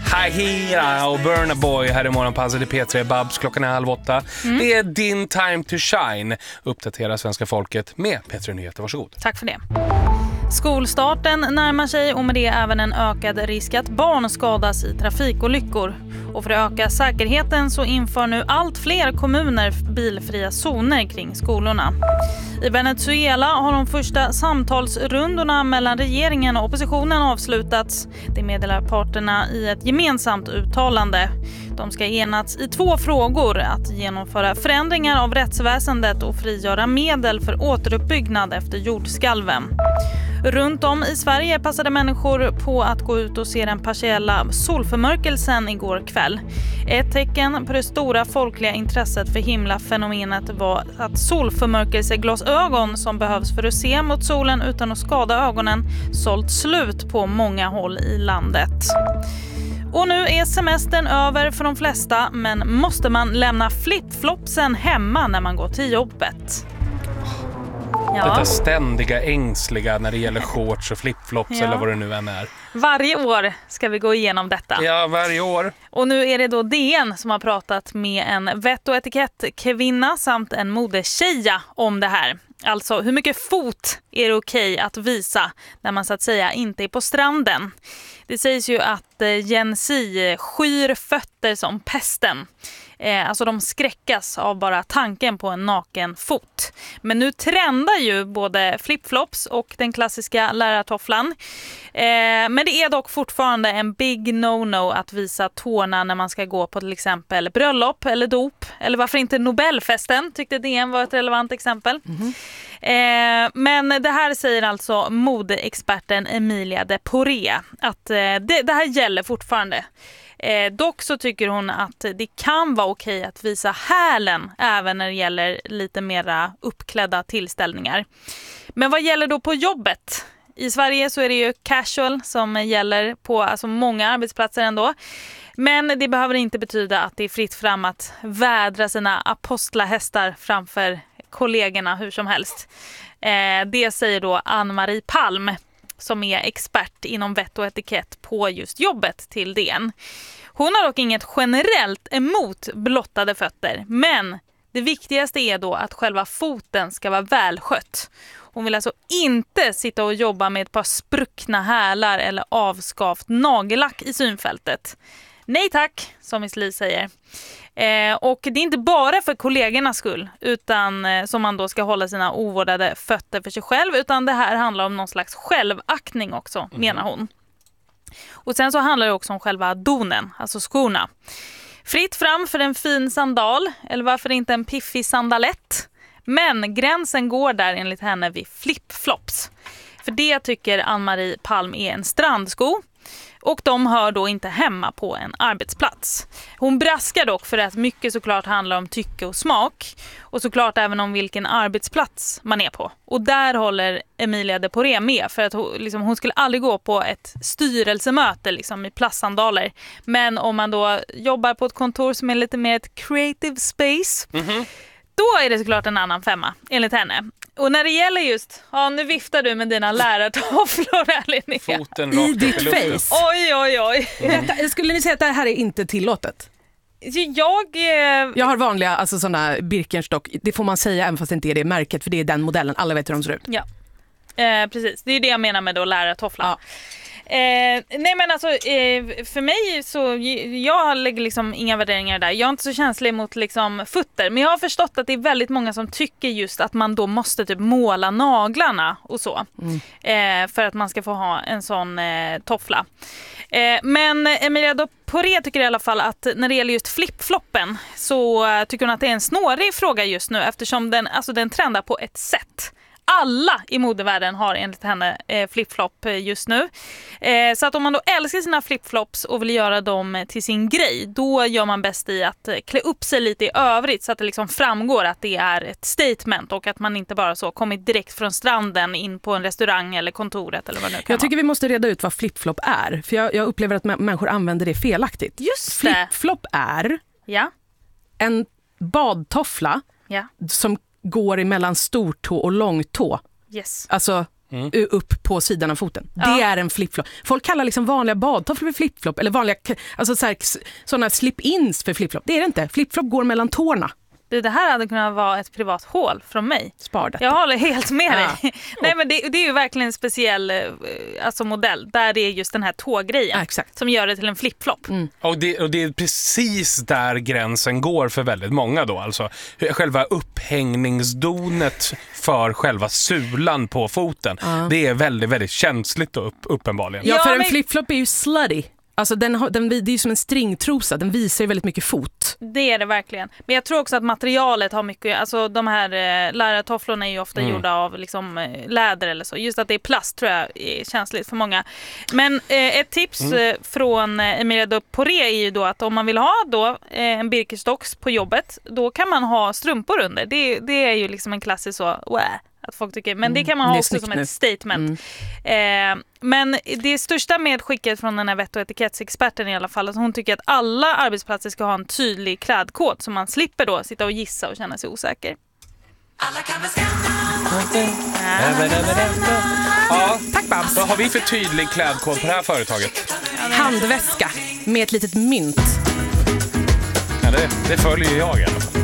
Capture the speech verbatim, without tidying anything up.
Hi Hira och Burna Boy här i morgonpasset i P tre. Babs, klockan är halv åtta. Mm. Det är din time to shine. Uppdatera svenska folket med P tre Nyheter. Varsågod. Tack för det. Skolstarten närmar sig och med det även en ökad risk att barn skadas i trafikolyckor. Och för att öka säkerheten så inför nu allt fler kommuner bilfria zoner kring skolorna. I Venezuela har de första samtalsrundorna mellan regeringen och oppositionen avslutats. Det meddelar parterna i ett gemensamt uttalande. De ska enats i två frågor: att genomföra förändringar av rättsväsendet och frigöra medel för återuppbyggnad efter jordskalven. Runt om i Sverige passade människor på att gå ut och se den partiella solförmörkelsen igår kväll. Ett tecken på det stora folkliga intresset för himlafenomenet var att solförmörkelseglasögon som behövs för att se mot solen utan att skada ögonen sålt slut på många håll i landet. Och nu är semestern över för de flesta, men måste man lämna flipflopsen hemma när man går till jobbet? Ja. Detta ständiga ängsliga när det gäller shorts och flipflops ja. eller vad det nu än är. Varje år ska vi gå igenom detta. Ja, varje år. Och nu är det då D N som har pratat med en vett- och etikettkvinna samt en modetjeja om det här. Alltså, hur mycket fot är det okej att visa när man så att säga inte är på stranden? Det sägs ju att Gen Z skyr fötter som pesten. Eh, alltså de skräckas av bara tanken på en naken fot. Men nu trendar ju både flipflops och den klassiska lärartofflan. Eh, men det är dock fortfarande en big no-no att visa tårna när man ska gå på till exempel bröllop eller dop. Eller varför inte Nobelfesten, tyckte D N var ett relevant exempel. Mm-hmm. Eh, men det här säger alltså modeexperten Emilia de Poré att eh, det, det här gäller fortfarande. Eh, dock så tycker hon att det kan vara okej att visa hälen även när det gäller lite mera uppklädda tillställningar. Men vad gäller då på jobbet? I Sverige så är det ju casual som gäller på alltså många arbetsplatser ändå. Men det behöver inte betyda att det är fritt fram att vädra sina apostlahästar framför kollegorna hur som helst. Eh, det säger då Ann-Marie Palm som är expert inom vett och etikett på just jobbet till D N. Hon har dock inget generellt emot blottade fötter, men det viktigaste är då att själva foten ska vara välskött. Hon vill alltså inte sitta och jobba med ett par spruckna hälar eller avskavt nagellack i synfältet. Nej tack, som Miss Li säger. Eh, och det är inte bara för kollegornas skull utan eh, som man då ska hålla sina ovårdade fötter för sig själv, utan det här handlar om någon slags självaktning också, mm. menar hon. Och sen så handlar det också om själva donen, alltså skorna. Fritt fram för en fin sandal, eller varför inte en piffig sandalett. Men gränsen går där enligt henne vid flipflops. För det tycker Ann-Marie Palm är en strandsko. Och de hör då inte hemma på en arbetsplats. Hon braskar dock för att mycket såklart handlar om tycke och smak. Och såklart även om vilken arbetsplats man är på. Och där håller Emilia de Poré med. För att hon, liksom, hon skulle aldrig gå på ett styrelsemöte liksom, i plastsandaler. Men om man då jobbar på ett kontor som är lite mer ett creative space. Mm-hmm. Då är det såklart en annan femma, enligt henne. Och när det gäller just, ja nu viftar du med dina lärartofflor här, Linnea. Foten rakt i upp ditt i luften. face. Oj, oj, oj. Mm. Detta, skulle ni säga att det här är inte tillåtet? Jag, eh... jag har vanliga, alltså sådana Birkenstock, det får man säga även fast det inte är det märket, för det är den modellen, alla vet hur de ser ut. Ja, eh, precis. Det är det jag menar med då lärartofflan. Ja. Eh, nej men alltså eh, för mig så jag lägger liksom inga värderingar där. Jag är inte så känslig mot liksom fötter, men jag har förstått att det är väldigt många som tycker just att man då måste typ måla naglarna och så mm. eh, för att man ska få ha en sån eh, toffla. Eh, men Emilia de Poré tycker i alla fall att när det gäller just flipfloppen så uh, tycker hon att det är en snårig fråga just nu eftersom den, alltså den trendar på ett sätt. Alla i modevärlden har enligt henne eh, flipflop just nu. Eh, så att om man då älskar sina flipflops och vill göra dem till sin grej, då gör man bäst i att eh, klä upp sig lite i övrigt så att det liksom framgår att det är ett statement och att man inte bara så kommit direkt från stranden in på en restaurang eller kontoret eller vad det nu kan Jag tycker vara. Vi måste reda ut vad flipflop är, för jag, jag upplever att m- människor använder det felaktigt. Just det. Flipflop är ja. en badtoffla ja. som går emellan stortå och långtå. Yes. Alltså Mm. upp på sidan av foten. Ja. Det är en flipflop. Folk kallar liksom vanliga badtofflor för flipflop eller vanliga alltså så här, såna slip-ins för flipflop. Det är det inte. Flipflop går mellan tårna. Det, det här hade kunnat vara ett privat hål från mig. Spar detta. Jag håller helt med Ja. dig. Nej, men det, det är ju verkligen en speciell eh, alltså modell där det är just den här tågrejen Ja, exakt. som gör det till en flipflop. Mm. Och det, och det är precis där gränsen går för väldigt många då. Alltså själva upphängningsdonet för själva sulan på foten. Ja. Det är väldigt, väldigt känsligt då, upp, uppenbarligen. Ja, Ja, för en men- flipflop är ju slutty. Alltså den, har- den, det är ju som en stringtrosa. Den visar ju väldigt mycket fot. Det är det verkligen. Men jag tror också att materialet har mycket, alltså de här eh, lärartofflorna är ju ofta Mm. gjorda av liksom, eh, läder eller så. Just att det är plast tror jag är känsligt för många. Men eh, ett tips Mm. eh, från eh, Emilia de Poré är ju då att om man vill ha då eh, en Birkenstocks på jobbet, då kan man ha strumpor under. Det, det är ju liksom en klassisk så, Wah! Att folk tycker, men det kan man Mm, ha det är också snyggt som nu. ett statement. Eh, men det största medskicket från den här vett- och etikettsexperten i alla fall, att hon tycker att alla arbetsplatser ska ha en tydlig klädkod så man slipper då sitta och gissa och känna sig osäker. Ja, Tack Babs. vad har vi för tydlig klädkod på det här företaget? Handväska med ett litet mynt. Ja, det, det följer jag i alla fall.